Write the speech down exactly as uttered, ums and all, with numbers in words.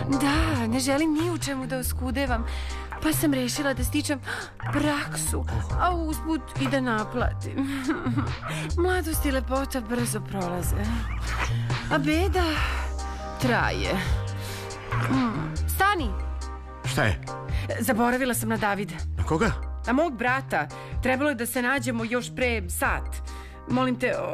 Da, ne želim ni u čemu da oskudevam, pa sam rešila da stičem praksu, a usput i da naplatim. Mladost i lepota brzo prolaze, a beda traje. Mm. Stani! Šta je? Zaboravila sam na Davida. Na koga? Na mog brata. Trebalo je da se nađemo još pre sat. Molim te,